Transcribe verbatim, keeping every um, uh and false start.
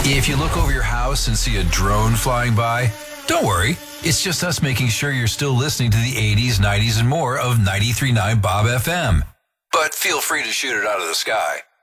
If you look over your house and see a drone flying by, don't worry. It's just us making sure you're still listening to the eighties, nineties, and more of ninety-three point nine Bob F M. But feel free to shoot it out of the sky.